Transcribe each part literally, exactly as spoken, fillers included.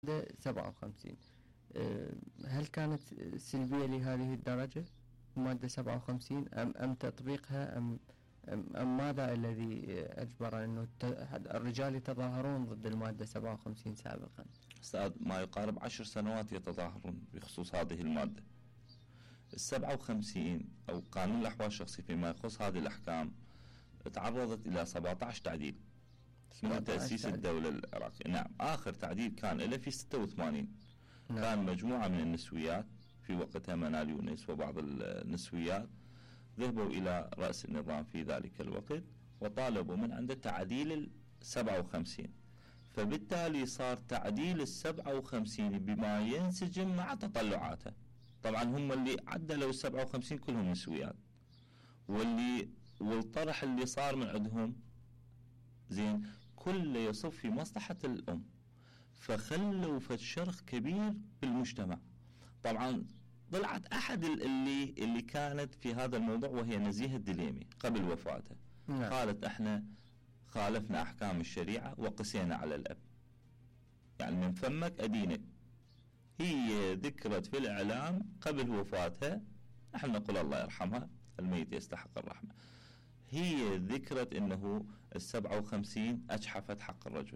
سبعة وخمسين. هل كانت سلبية لهذه الدرجة مادة سبعة وخمسين أم أم تطبيقها أم أم, أم ماذا الذي أجبر أنه الرجال يتظاهرون ضد المادة سبعة وخمسين سابقا؟ أستاذ، ما يقارب عشر سنوات يتظاهرون بخصوص هذه المادة. السبعة وخمسين أو قانون الأحوال الشخصية فيما يخص هذه الأحكام تعرضت إلى سبعة عشر تعديل من تأسيس تعديل. الدولة العراقية. نعم، آخر تعديل كان له في ستة وثمانين. نعم. كان مجموعة من النسويات في وقتها، منال يونس وبعض النسويات، ذهبوا إلى رأس النظام في ذلك الوقت وطالبوا من عنده تعديل السبعة وخمسين، فبالتالي صار تعديل السبعة وخمسين بما ينسجم مع تطلعاته. طبعا هم اللي عدلوا السبعة وخمسين كلهم نسويات، واللي والطرح اللي صار من عندهم زين كله يصب في مصلحة الأم، فخلوا فد شرخ كبير بالمجتمع. طبعا طلعت أحد اللي اللي كانت في هذا الموضوع وهي نزيهة الدليمي قبل وفاته. نعم. قالت احنا خالفنا أحكام الشريعة وقسينا على الأب، يعني من فمك أدينك. هي ذكرت في الإعلام قبل وفاتها، نحن نقول الله يرحمها، الميت يستحق الرحمة، هي ذكرت انه السبعة وخمسين اجحفت حق الرجل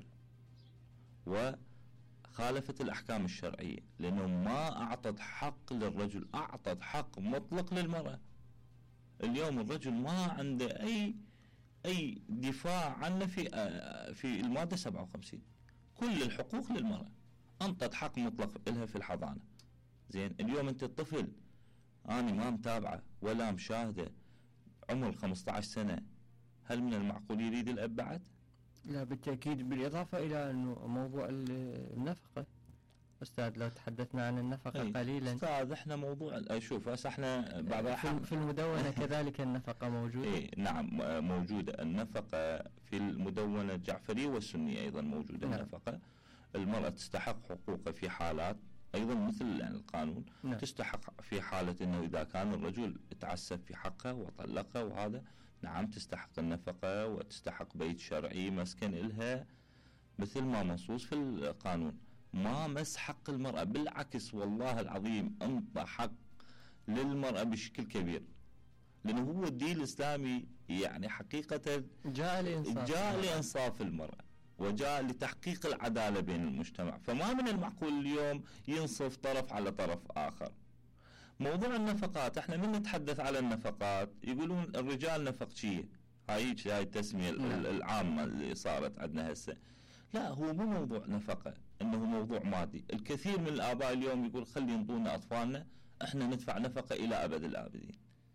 وخالفت الاحكام الشرعية، لانه ما اعطت حق للرجل، اعطت حق مطلق للمرأة. اليوم الرجل ما عنده اي اي دفاع عنه في في المادة سبعة وخمسين، كل الحقوق للمرأة، انطت حق مطلق لها في الحضانة. زين، اليوم انت الطفل انا ما متابعه ولا مشاهده عمر خمسة عشر سنة، هل من المعقول يريد الأب بعد؟ لا بالتأكيد، بالإضافة إلى أنه موضوع النفقة. أستاذ لو تحدثنا عن النفقة أي. قليلا. أستاذ احنا موضوع أشوف هسه احنا بعض في, في المدونة كذلك النفقة موجودة. اي نعم موجودة النفقة في المدونة الجعفرية والسنية، أيضا موجودة. نعم. النفقة المرأة تستحق حقوقها في حالات أيضا مثل يعني القانون. نعم. تستحق في حالة أنه إذا كان الرجل تعسف في حقه وطلقه وهذا، نعم تستحق النفقة وتستحق بيت شرعي مسكن إلها مثل ما منصوص في القانون. ما مس حق المرأة، بالعكس والله العظيم انطى حق للمرأة بشكل كبير، لأنه هو الدين الإسلامي يعني حقيقة جاء لإنصاف جاء لإنصاف المرأة وجاء لتحقيق العدالة بين المجتمع، فما من المعقول اليوم ينصف طرف على طرف آخر. موضوع النفقات، احنا من نتحدث على النفقات يقولون الرجال نفقشية، هاي هاي التسمية العامة اللي صارت عندنا هسه. لا، هو مو موضوع نفقة انه موضوع مادي. الكثير من الآباء اليوم يقول خلي ينطونا أطفالنا، احنا ندفع نفقة إلى أبد الآبدين.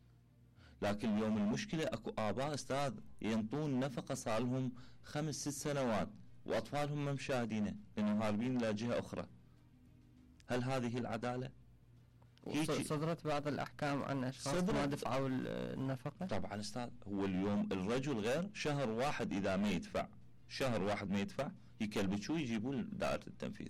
لكن اليوم المشكلة اكو آباء استاذ ينطون نفقة صار لهم خمس ست سنوات وأطفالهم ما مشاهدينه لأنهم هاربين إلى جهة أخرى. هل هذه العدالة؟ صدرت بعض الأحكام عن أشخاص ما دفعوا النفقة. طبعا استاذ، هو اليوم الرجل غير، شهر واحد إذا ما يدفع، شهر واحد ما يدفع يكلبشوا يجيبوا دائرة التنفيذ.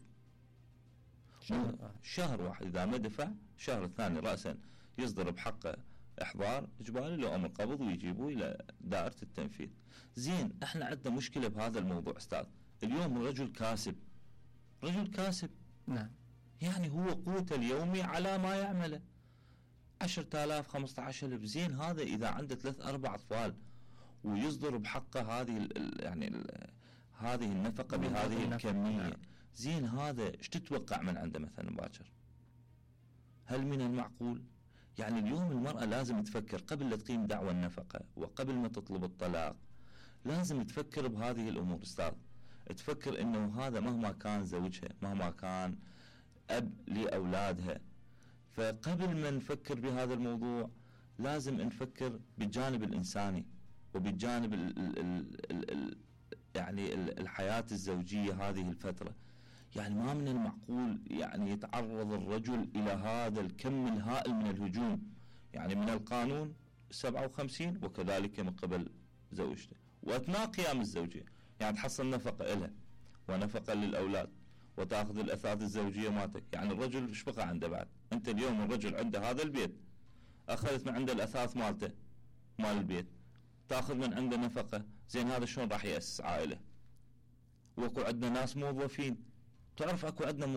شهر, شهر واحد إذا ما دفع، شهر الثاني رأسا يصدر بحقه إحضار إجباري لو أمر قبض ويجيبوه إلى دائرة التنفيذ. زين، إحنا عندنا مشكلة بهذا الموضوع أستاذ. اليوم الرجل كاسب، رجل كاسب. نعم. يعني هو قوته اليومي على ما يعمله عشرة آلاف خمسة عشر ألف. زين، هذا إذا عنده ثلاث أربع أطفال ويصدر بحقه هذه ال يعني ال هذه النفقة بهذه الكمية. نعم. زين، هذا إيش تتوقع من عنده مثلا باكر؟ هل من المعقول؟ يعني اليوم المرأة لازم تفكر قبل لا تقيم دعوى النفقة وقبل ما تطلب الطلاق، لازم تفكر بهذه الأمور أستاذ. تفكر إنه هذا مهما كان زوجها، مهما كان أب لأولادها، فقبل ما نفكر بهذا الموضوع لازم نفكر بالجانب الإنساني وبالجانب ال ال ال ال يعني الحياة الزوجية هذه الفترة. يعني ما من المعقول يعني يتعرض الرجل إلى هذا الكم الهائل من الهجوم، يعني من القانون سبعة وخمسين وكذلك من قبل زوجته، وأثناء قيام الزوجية يعني تحصل نفقة إلها ونفقة للأولاد وتأخذ الأثاث الزوجية مالتك. يعني الرجل ايش بقى عنده بعد؟ أنت اليوم الرجل عنده هذا البيت، أخذت من عنده الأثاث مالته مال البيت، تأخذ من عنده نفقة. زين، هذا شلون راح يأسس عائلة؟ وأكو عندنا ناس موظفين، تعرف أكو عندنا